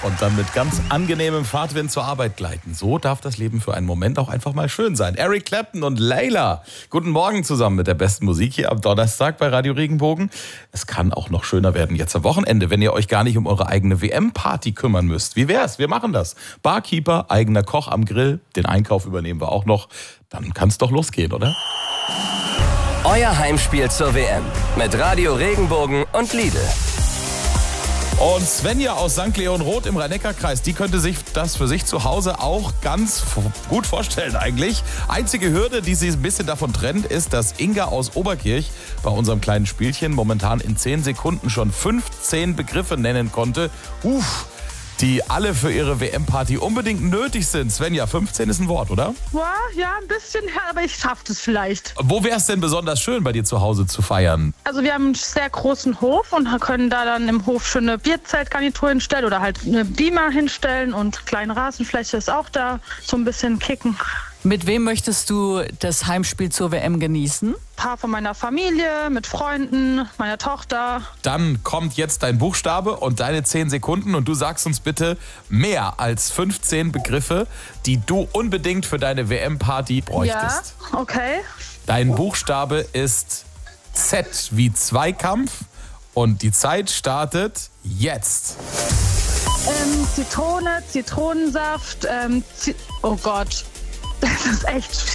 und dann mit ganz angenehmem Fahrtwind zur Arbeit gleiten. So darf das Leben für einen Moment auch einfach mal schön sein. Eric Clapton und Layla. Guten Morgen zusammen mit der besten Musik hier am Donnerstag bei Radio Regenbogen. Es kann auch noch schöner werden jetzt am Wochenende, wenn ihr euch gar nicht um eure eigene WM-Party kümmern müsst. Wie wär's? Wir machen das. Barkeeper, eigener Koch am Grill, den Einkauf übernehmen wir auch noch. Dann kann's doch losgehen, oder? Euer Heimspiel zur WM mit Radio Regenbogen und Lidl. Und Svenja aus St. Leon-Roth im Rhein-Neckar-Kreis, die könnte sich das für sich zu Hause auch ganz gut vorstellen eigentlich. Einzige Hürde, die sie ein bisschen davon trennt, ist, dass Inga aus Oberkirch bei unserem kleinen Spielchen momentan in 10 Sekunden schon 15 Begriffe nennen konnte. Die alle für ihre WM-Party unbedingt nötig sind. Svenja, 15 ist ein Wort, oder? Ja, ein bisschen, aber ich schaffe es vielleicht. Wo wäre es denn besonders schön, bei dir zu Hause zu feiern? Also wir haben einen sehr großen Hof und können da dann im Hof schon eine Bierzeltgarnitur hinstellen oder halt eine Beamer hinstellen und kleine Rasenfläche ist auch da, so ein bisschen kicken. Mit wem möchtest du das Heimspiel zur WM genießen? Ein paar von meiner Familie, mit Freunden, meiner Tochter. Dann kommt jetzt dein Buchstabe und deine 10 Sekunden und du sagst uns bitte mehr als 15 Begriffe, die du unbedingt für deine WM-Party bräuchtest. Ja, okay. Dein Buchstabe ist Z wie Zweikampf und die Zeit startet jetzt. Zitrone, Zitronensaft, oh Gott. Das ist echt.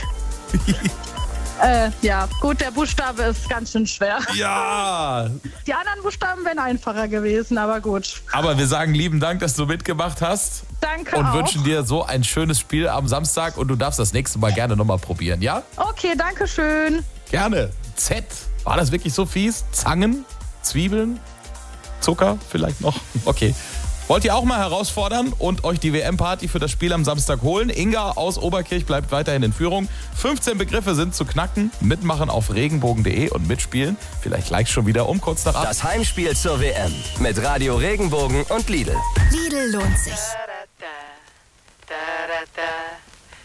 Ja, gut, der Buchstabe ist ganz schön schwer. Ja! Die anderen Buchstaben wären einfacher gewesen, aber gut. Aber wir sagen lieben Dank, dass du mitgemacht hast. Danke und auch. wünschen dir so ein schönes Spiel am Samstag und du darfst das nächste Mal gerne nochmal probieren, ja? Okay, danke schön. Gerne. Z. War das wirklich so fies? Zangen? Zwiebeln? Zucker vielleicht noch? Okay. Wollt ihr auch mal herausfordern und euch die WM-Party für das Spiel am Samstag holen? Inga aus Oberkirch bleibt weiterhin in Führung. 15 Begriffe sind zu knacken. Mitmachen auf regenbogen.de und mitspielen. Vielleicht gleich schon wieder um kurz nach 8. Das Heimspiel zur WM mit Radio Regenbogen und Lidl. Lidl lohnt sich.